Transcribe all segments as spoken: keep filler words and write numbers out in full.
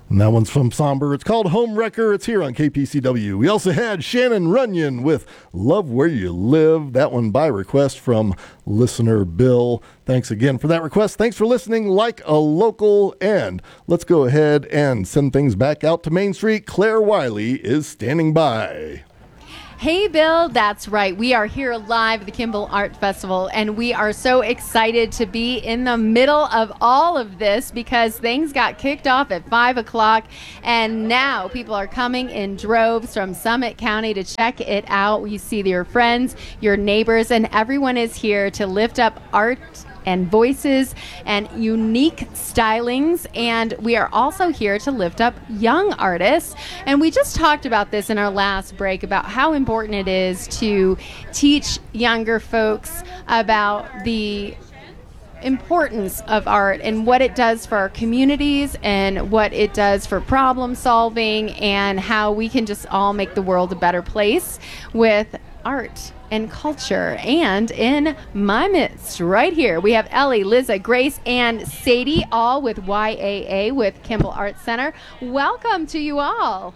And that one's from Somber. It's called Home Wrecker. It's here on K P C W. We also had Shannon Runyon with Love Where You Live. That one by request from listener Bill. Thanks again for that request. Thanks for listening like a local. And let's go ahead and send things back out to Main Street. Claire Wiley is standing by. Hey, Bill, that's right. We are here live at the Kimball Art Festival, and we are so excited to be in the middle of all of this because things got kicked off at five o'clock, and now people are coming in droves from Summit County to check it out. You see your friends, your neighbors, and everyone is here to lift up art and voices and unique stylings, and we are also here to lift up young artists. And we just talked about this in our last break about how important it is to teach younger folks about the importance of art and what it does for our communities and what it does for problem solving and how we can just all make the world a better place with art and culture. And in my midst right here, we have Ellie, Liza, Grace, and Sadie, all with Y A A with Kimball Arts Center. Welcome to you all.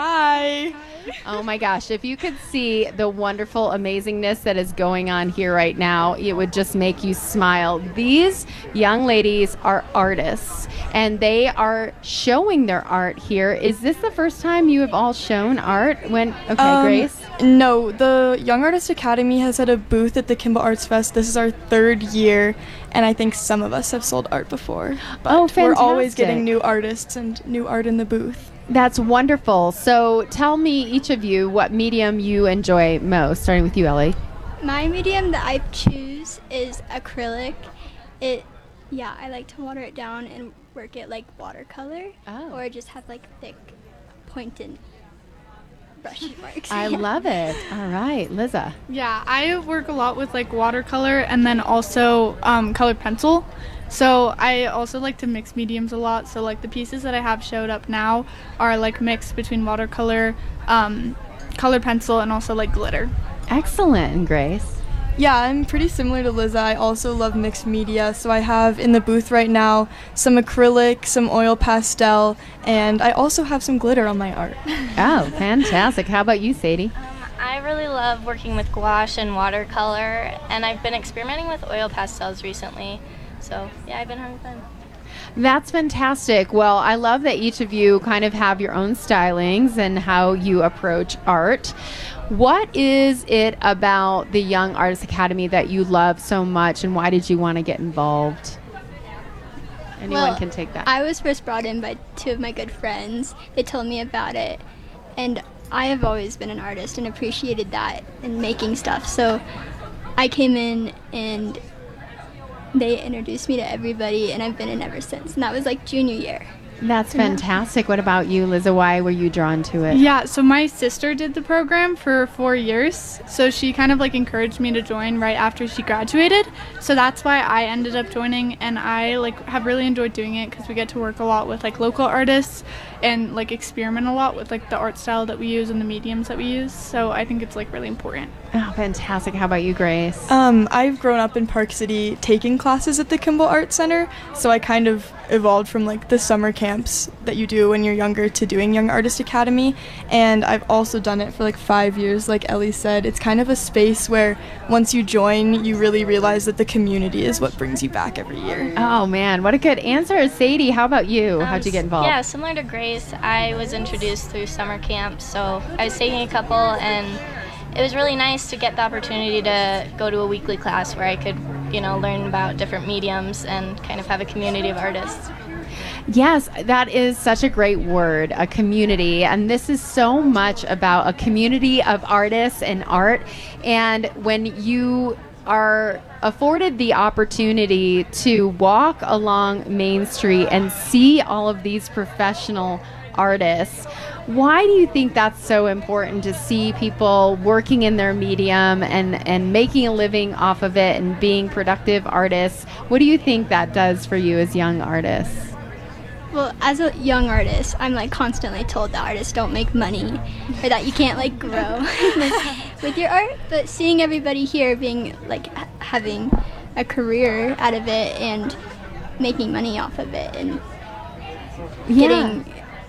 Hi. Oh my gosh, if you could see the wonderful amazingness that is going on here right now, it would just make you smile. These young ladies are artists, and they are showing their art here. Is this the first time you have all shown art? When Okay, Um, Grace? No, the Young Artist Academy has had a booth at the Kimball Arts Fest. This is our third year, and I think some of us have sold art before. But Oh, we're always fantastic. getting new artists and new art in the booth. That's wonderful. So tell me, each of you, what medium you enjoy most, starting with you, Ellie. My medium that I choose is acrylic. It, yeah, I like to water it down and work it like watercolor, Oh. or just have like thick, pointed brushy marks. I love it. All right, Liza. Yeah, I work a lot with like watercolor and then also um, colored pencil. So I also like to mix mediums a lot. So like the pieces that I have showed up now are like mixed between watercolor, um, colored pencil, and also like glitter. Excellent. And Grace? Yeah, I'm pretty similar to Liza. I also love mixed media, so I have in the booth right now some acrylic, some oil pastel, and I also have some glitter on my art. Oh, fantastic. How about you, Sadie? I really love working with gouache and watercolor, and I've been experimenting with oil pastels recently. So, yeah, I've been having fun. That's fantastic. Well, I love that each of you kind of have your own stylings and how you approach art. What is it about the Young Artists Academy that you love so much, and why did you want to get involved? Anyone Well, can take that. I was first brought in by two of my good friends. They told me about it, and I have always been an artist and appreciated that and making stuff. So I came in and they introduced me to everybody, and I've been in ever since. And that was like junior year. That's fantastic. What about you, Liza? Why were you drawn to it? Yeah, so my sister did the program for four years. So she kind of like encouraged me to join right after she graduated. So that's why I ended up joining, and I like have really enjoyed doing it because we get to work a lot with like local artists and like experiment a lot with like the art style that we use and the mediums that we use. So I think it's like really important. Oh, fantastic. How about you, Grace? Um, I've grown up in Park City taking classes at the Kimball Arts Center, so I kind of evolved from like the summer camps that you do when you're younger to doing Young Artist Academy, and I've also done it for like five years. Like Ellie said, it's kind of a space where once you join, you really realize that the community is what brings you back every year. Oh, man. What a good answer. Sadie, how about you? How'd you get involved? Yeah, similar to Grace, I was introduced through summer camp. So I was taking a couple, and it was really nice to get the opportunity to go to a weekly class where I could, you know, learn about different mediums and kind of have a community of artists. Yes, that is such a great word, a community. And this is so much about a community of artists and art. And when you are afforded the opportunity to walk along Main Street and see all of these professional artists, why do you think that's so important to see people working in their medium and, and making a living off of it and being productive artists? What do you think that does for you as young artists? Well, as a young artist, I'm like constantly told that artists don't make money or that you can't like grow with your art. But seeing everybody here being like ha- having a career out of it and making money off of it and Yeah. getting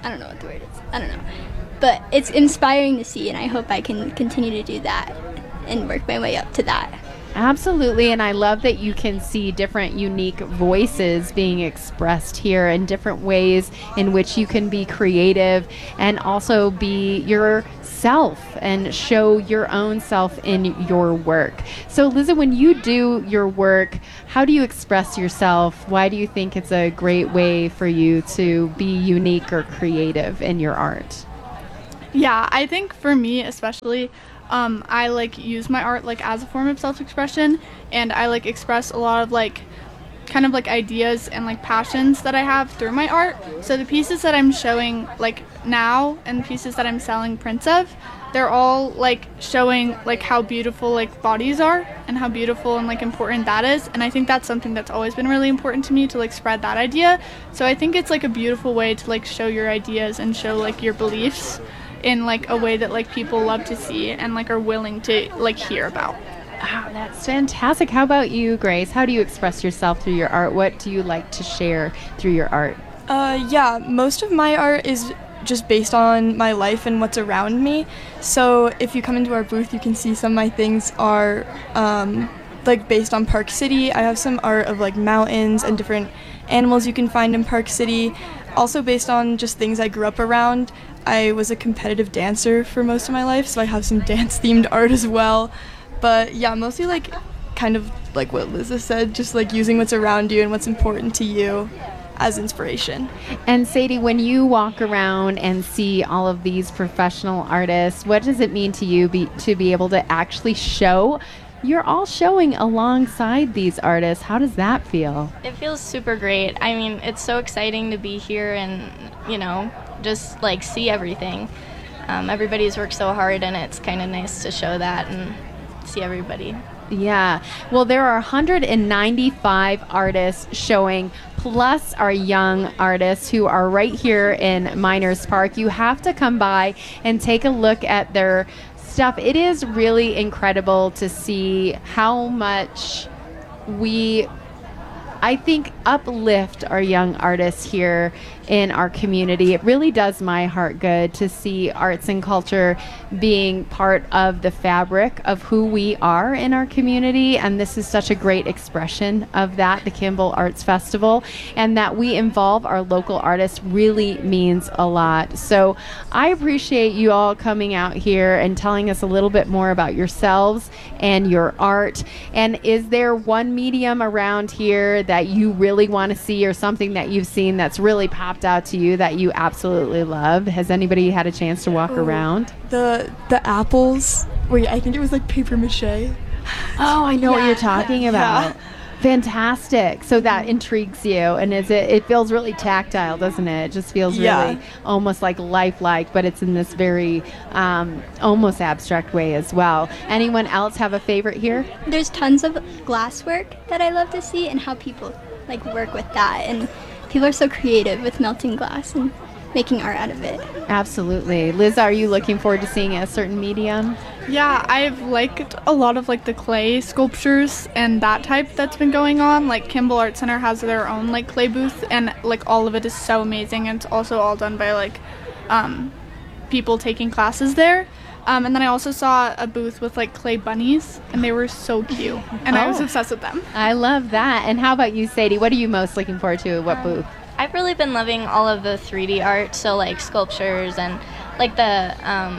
I don't know what the word is. I don't know. But it's inspiring to see, and I hope I can continue to do that and work my way up to that. Absolutely, and I love that you can see different unique voices being expressed here and different ways in which you can be creative and also be yourself and show your own self in your work. So Liza, when you do your work, how do you express yourself? Why do you think it's a great way for you to be unique or creative in your art? Yeah, I think for me especially, Um, I like use my art like as a form of self-expression, and I like express a lot of like kind of like ideas and like passions that I have through my art. So the pieces that I'm showing like now and pieces that I'm selling prints of, they're all like showing like how beautiful like bodies are and how beautiful and like important that is. And I think that's something that's always been really important to me, to like spread that idea. So I think it's like a beautiful way to like show your ideas and show like your beliefs in like a way that like people love to see and like are willing to like hear about. Wow, that's fantastic. How about you, Grace? How do you express yourself through your art? What do you like to share through your art? Uh, yeah, most of my art is just based on my life and what's around me. So if you come into our booth, you can see some of my things are um, like based on Park City. I have some art of like mountains and different animals you can find in Park City. Also based on just things I grew up around. I was a competitive dancer for most of my life, so I have some dance-themed art as well. But yeah, mostly like kind of like what Liza said, just like using what's around you and what's important to you as inspiration. And Sadie, when you walk around and see all of these professional artists, what does it mean to you be, to be able to actually show? You're all showing alongside these artists. How does that feel? It feels super great. I mean, it's so exciting to be here and, you know, just like see everything. Um, everybody's worked so hard, and it's kind of nice to show that and see everybody. Yeah. Well, there are one hundred ninety-five artists showing, plus our young artists who are right here in Miners Park. You have to come by and take a look at their stuff. It is really incredible to see how much we, I think, uplift our young artists here in our community. It really does my heart good to see arts and culture being part of the fabric of who we are in our community, and this is such a great expression of that, the Kimball Arts Festival, and that we involve our local artists really means a lot. So I appreciate you all coming out here and telling us a little bit more about yourselves and your art. And is there one medium around here that you really want to see, or something that you've seen that's really popped out to you that you absolutely love? Has anybody had a chance to walk Oh, around? The the apples. Wait, I think it was like paper mache. Oh, I know what Yeah. you're talking about. Yeah. Fantastic. So that intrigues you, and is it? It feels really tactile, doesn't it? It just feels Yeah. really almost like lifelike, but it's in this very um, almost abstract way as well. Anyone else have a favorite here? There's tons of glass work that I love to see, and how people like work with that, and people are so creative with melting glass and making art out of it. Absolutely. Liz, are you looking forward to seeing a certain medium? Yeah, I've liked a lot of like the clay sculptures and that type that's been going on. Like Kimball Art Center has their own like clay booth, and like all of it is so amazing, and it's also all done by like um, people taking classes there. Um, and then I also saw a booth with like clay bunnies, and they were so cute, and I was Oh. obsessed with them. I love that. And how about you, Sadie? What are you most looking forward to? What booth? I've really been loving all of the three D art, so like sculptures and like the, um,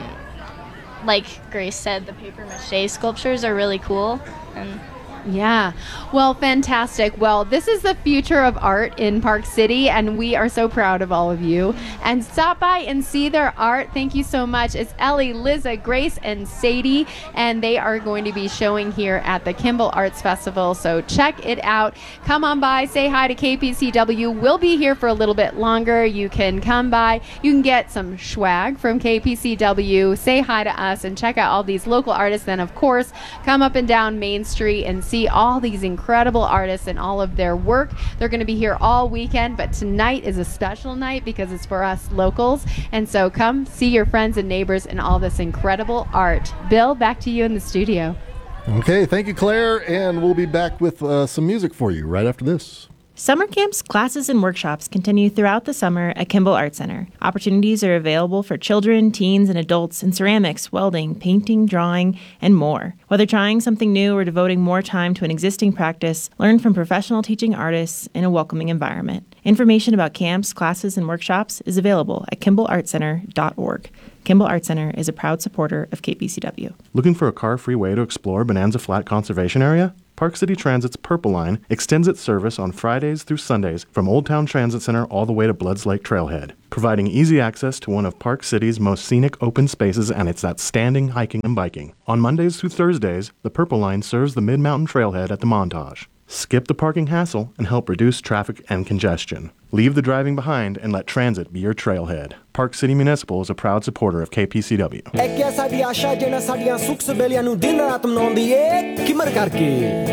like Grace said, the paper mache sculptures are really cool. And Yeah. Well, fantastic. Well, this is the future of art in Park City, and we are so proud of all of you. And stop by and see their art. Thank you so much. It's Ellie, Liza, Grace, and Sadie, and they are going to be showing here at the Kimball Arts Festival. So check it out. Come on by, say hi to K P C W. We'll be here for a little bit longer. You can come by. You can get some swag from K P C W. Say hi to us and check out all these local artists. Then, of course, come up and down Main Street and see all these incredible artists and all of their work. They're going to be here all weekend, but tonight is a special night because it's for us locals. And so come see your friends and neighbors and all this incredible art. Bill, back to you in the studio. Okay, thank you, Claire, and we'll be back with uh, some music for you right after this. Summer camps, classes, and workshops continue throughout the summer at Kimball Art Center. Opportunities are available for children, teens, and adults in ceramics, welding, painting, drawing, and more. Whether trying something new or devoting more time to an existing practice, learn from professional teaching artists in a welcoming environment. Information about camps, classes, and workshops is available at kimball art center dot org. Kimball Art Center is a proud supporter of K P C W. Looking for a car-free way to explore Bonanza Flat Conservation Area? Park City Transit's Purple Line extends its service on Fridays through Sundays from Old Town Transit Center all the way to Bloods Lake Trailhead, providing easy access to one of Park City's most scenic open spaces and its outstanding hiking and biking. On Mondays through Thursdays, the Purple Line serves the Mid-Mountain Trailhead at the Montage. Skip the parking hassle and help reduce traffic and congestion. Leave the driving behind and let transit be your trailhead. Park City Municipal is a proud supporter of K P C W. ਇੱਕ ਐਸਾ ਦੀ ਆਸ਼ਾ ਜਿਹਨਾਂ ਸਾਡੀਆਂ ਸੁੱਖ ਸਬੇਲੀਆਂ ਨੂੰ ਦਿਨ ਰਾਤ ਮਨਾਉਂਦੀ ਏ ਕਿਮਰ ਕਰਕੇ